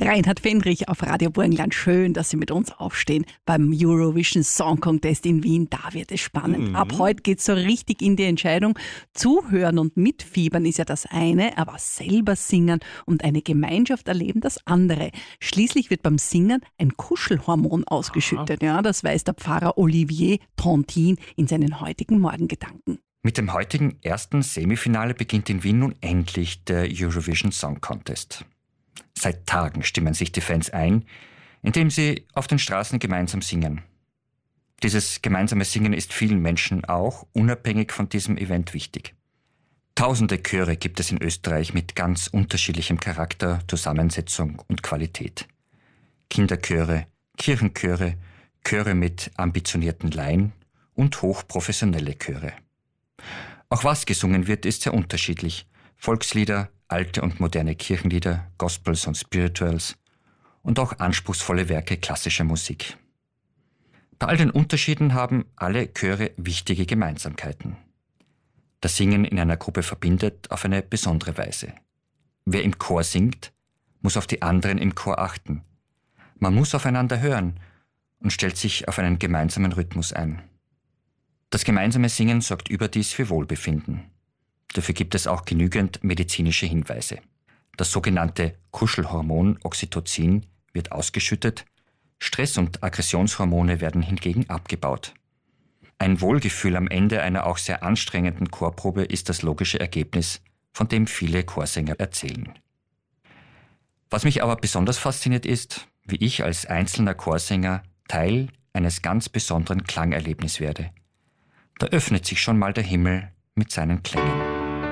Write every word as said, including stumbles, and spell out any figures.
Reinhard Fendrich auf Radio Burgenland. Schön, dass Sie mit uns aufstehen beim Eurovision Song Contest in Wien. Da wird es spannend. Mhm. Ab heute geht es so richtig in die Entscheidung. Zuhören und mitfiebern ist ja das eine, aber selber singen und eine Gemeinschaft erleben das andere. Schließlich wird beim Singen ein Kuschelhormon ausgeschüttet. Ja, das weiß der Pfarrer Olivier Trontin in seinen heutigen Morgengedanken. Mit dem heutigen ersten Semifinale beginnt in Wien nun endlich der Eurovision Song Contest. Seit Tagen stimmen sich die Fans ein, indem sie auf den Straßen gemeinsam singen. Dieses gemeinsame Singen ist vielen Menschen auch unabhängig von diesem Event wichtig. Tausende Chöre gibt es in Österreich mit ganz unterschiedlichem Charakter, Zusammensetzung und Qualität. Kinderchöre, Kirchenchöre, Chöre mit ambitionierten Laien und hochprofessionelle Chöre. Auch was gesungen wird, ist sehr unterschiedlich. Volkslieder, alte und moderne Kirchenlieder, Gospels und Spirituals und auch anspruchsvolle Werke klassischer Musik. Bei all den Unterschieden haben alle Chöre wichtige Gemeinsamkeiten. Das Singen in einer Gruppe verbindet auf eine besondere Weise. Wer im Chor singt, muss auf die anderen im Chor achten. Man muss aufeinander hören und stellt sich auf einen gemeinsamen Rhythmus ein. Das gemeinsame Singen sorgt überdies für Wohlbefinden. Dafür gibt es auch genügend medizinische Hinweise. Das sogenannte Kuschelhormon Oxytocin wird ausgeschüttet, Stress- und Aggressionshormone werden hingegen abgebaut. Ein Wohlgefühl am Ende einer auch sehr anstrengenden Chorprobe ist das logische Ergebnis, von dem viele Chorsänger erzählen. Was mich aber besonders fasziniert ist, wie ich als einzelner Chorsänger Teil eines ganz besonderen Klangerlebnisses werde. Da öffnet sich schon mal der Himmel mit seinen Klängen.